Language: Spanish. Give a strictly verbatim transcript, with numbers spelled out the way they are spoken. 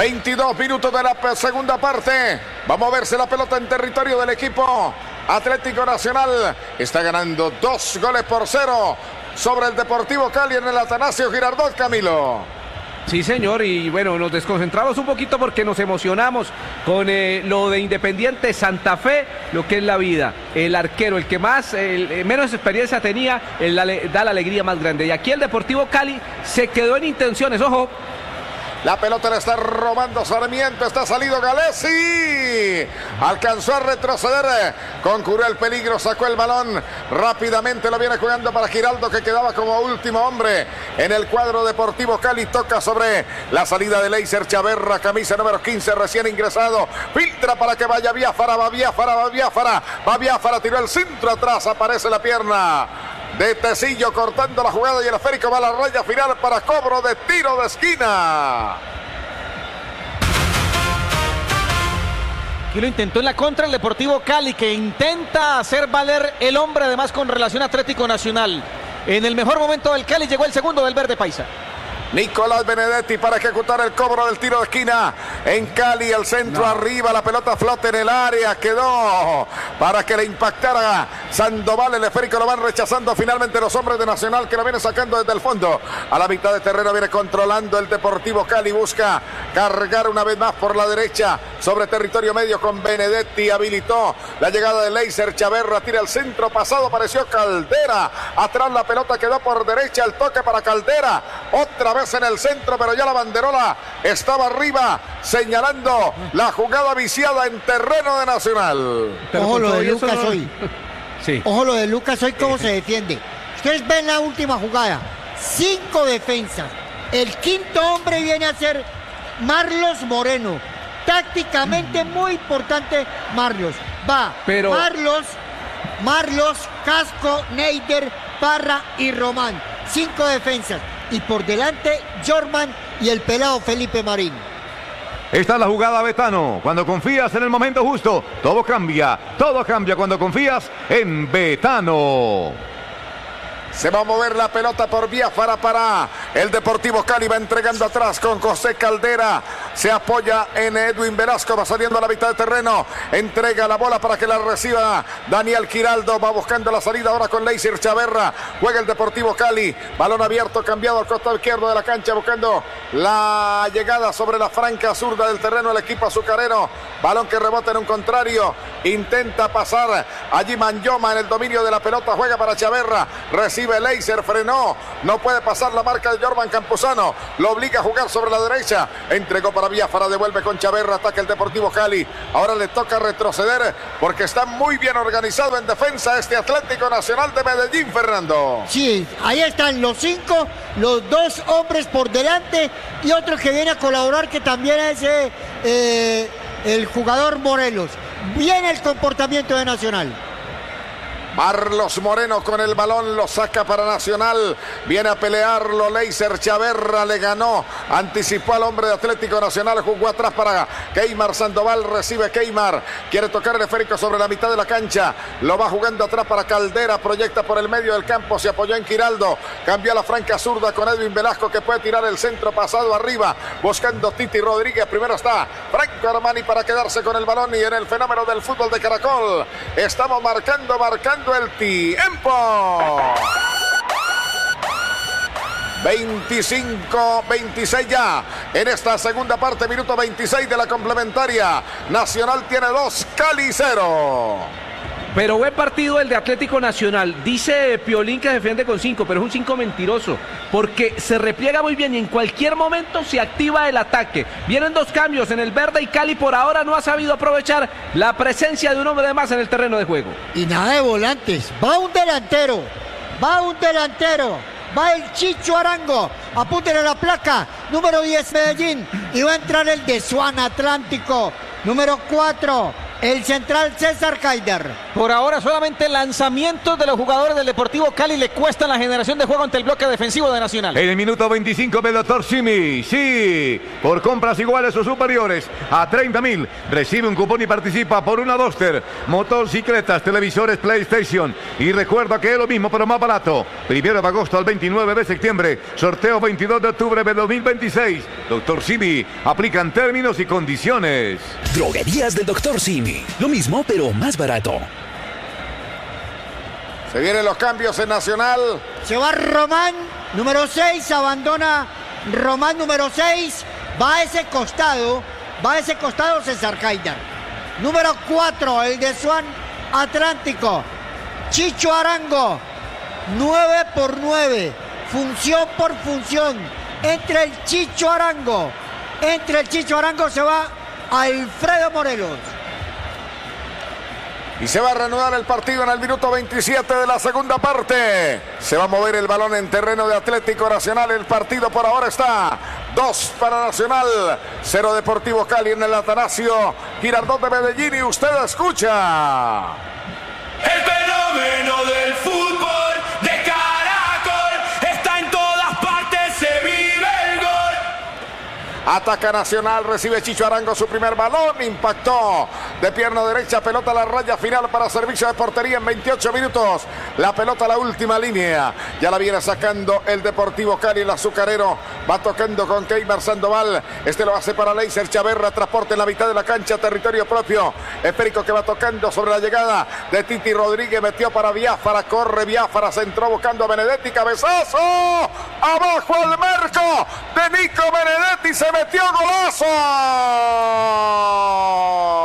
veintidós minutos de la segunda parte. Vamos a verse la pelota en territorio del equipo Atlético Nacional. Está ganando dos goles por cero sobre el Deportivo Cali en el Atanasio Girardot, Camilo. Sí, señor, y bueno, nos desconcentramos un poquito porque nos emocionamos con eh, lo de Independiente Santa Fe, lo que es la vida. El arquero, el que más, el, el menos experiencia tenía, el, la, da la alegría más grande. Y aquí el Deportivo Cali se quedó en intenciones, ojo. La pelota le está robando Sarmiento, está salido Galesi. Alcanzó a retroceder, concurrió el peligro, sacó el balón. Rápidamente lo viene jugando para Giraldo, que quedaba como último hombre en el cuadro Deportivo Cali. Toca sobre la salida de Leiser Chaverra, camisa número quince, recién ingresado. Filtra para que vaya Biafara, va Biafara, va Biafara, va Biafara, tiró el centro atrás, aparece la pierna de Tecillo cortando la jugada y el esférico va a la raya final para cobro de tiro de esquina. Aquí lo intentó en la contra el Deportivo Cali, que intenta hacer valer el hombre, además con relación a Atlético Nacional. En el mejor momento del Cali llegó el segundo del verde paisa. Nicolás Benedetti para ejecutar el cobro del tiro de esquina en Cali, el centro no. Arriba, la pelota flota en el área, quedó para que le impactara Sandoval, el esférico lo van rechazando finalmente los hombres de Nacional, que lo viene sacando desde el fondo, a la mitad de terreno viene controlando el Deportivo Cali, busca cargar una vez más por la derecha, sobre territorio medio con Benedetti, habilitó la llegada de Leiser Chaverra, tira el centro pasado, apareció Caldera, atrás la pelota quedó por derecha, el toque para Caldera, otra vez en el centro, pero ya la banderola estaba arriba, señalando la jugada viciada en terreno de Nacional. Pero ojo lo de Lucas no... hoy. Sí. Ojo lo de Lucas hoy, cómo se defiende. Ustedes ven la última jugada. Cinco defensas. El quinto hombre viene a ser Marlos Moreno. Tácticamente muy importante Marlos. Va pero... Marlos, Marlos, Casco, Neider, Parra y Román. Cinco defensas. Y por delante, Jorman y el pelado Felipe Marín. Esta es la jugada, Betano. Cuando confías en el momento justo, todo cambia. Todo cambia cuando confías en Betano. Se va a mover la pelota por Biafara para el Deportivo Cali. Va entregando atrás con José Caldera. Se apoya en Edwin Velasco. Va saliendo a la mitad de terreno. Entrega la bola para que la reciba Daniel Giraldo. Va buscando la salida ahora con Leiser Chaverra. Juega el Deportivo Cali. Balón abierto, cambiado al costado izquierdo de la cancha. Buscando la llegada sobre la franca zurda del terreno el equipo azucarero. Balón que rebota en un contrario. Intenta pasar allí Manyoma en el dominio de la pelota. Juega para Chaverra. Recibe Leiser, frenó, no puede pasar la marca de Jorman Campuzano, lo obliga a jugar sobre la derecha, entregó para Biafara, devuelve con Chaverra, ataca el Deportivo Cali, ahora le toca retroceder porque está muy bien organizado en defensa este Atlético Nacional de Medellín, Fernando. Sí, ahí están los cinco, los dos hombres por delante y otro que viene a colaborar que también es eh, eh, el jugador Morelos. Bien el comportamiento de Nacional. Marlos Moreno con el balón, lo saca para Nacional, viene a pelearlo Leiser Chaverra, le ganó, anticipó al hombre de Atlético Nacional, jugó atrás para Keymar Sandoval, recibe Keymar, quiere tocar el esférico sobre la mitad de la cancha, lo va jugando atrás para Caldera, proyecta por el medio del campo, se apoyó en Giraldo, cambió a la franca zurda con Edwin Velasco que puede tirar el centro pasado arriba, buscando Titi Rodríguez, primero está Franco Armani para quedarse con el balón y en el fenómeno del fútbol de Caracol, estamos marcando, marcando el tiempo. veinticinco veintiséis ya en esta segunda parte, minuto veintiséis de la complementaria. Nacional tiene dos, Cali cero. Pero buen partido el de Atlético Nacional. Dice Piolín que defiende con cinco, pero es un cinco mentiroso, porque se repliega muy bien y en cualquier momento se activa el ataque. Vienen dos cambios en el verde y Cali por ahora no ha sabido aprovechar la presencia de un hombre de más en el terreno de juego. Y nada de volantes, va un delantero, va un delantero, va el Chicho Arango, apúntenle la placa, número diez Medellín, y va a entrar el de Swan Atlántico, número cuatro, el central César Caider. Por ahora solamente lanzamientos de los jugadores del Deportivo Cali le cuestan la generación de juego ante el bloque defensivo de Nacional. En el minuto veinticinco del doctor Simi, sí, por compras iguales o superiores a treinta mil, recibe un cupón y participa por una Duster, motocicletas, televisores, PlayStation. Y recuerda que es lo mismo pero más barato. Primero de agosto al veintinueve de septiembre, sorteo veintidós de octubre de dos mil veintiséis. doctor Simi, aplican términos y condiciones. Droguerías del doctor Simi, lo mismo pero más barato. Se vienen los cambios en Nacional. Se va Román, número seis, abandona Román, número seis. Va a ese costado, va a ese costado César Caidar. Número cuatro, el de Swan Atlántico. Chicho Arango, nueve por nueve, función por función. Entre el Chicho Arango, entre el Chicho Arango se va Alfredo Morelos. Y se va a reanudar el partido en el minuto veintisiete de la segunda parte. Se va a mover el balón en terreno de Atlético Nacional. El partido por ahora está dos para Nacional, cero Deportivo Cali en el Atanasio Girardot de Medellín. Y usted escucha el fenómeno del fútbol de Caracol. Está en todas partes, se vive el gol. Ataca Nacional, recibe Chicho Arango su primer balón, impactó de pierna derecha, pelota a la raya final para servicio de portería en veintiocho minutos. La pelota a la última línea, ya la viene sacando el Deportivo Cali, el azucarero, va tocando con Keymar Sandoval, este lo hace para Leiser Chaverra, transporte en la mitad de la cancha, territorio propio, Esférico que va tocando sobre la llegada de Titi Rodríguez, metió para Biafara, corre Biafara, se entró buscando a Benedetti, cabezazo, abajo al marco de Nico Benedetti, se metió golazo.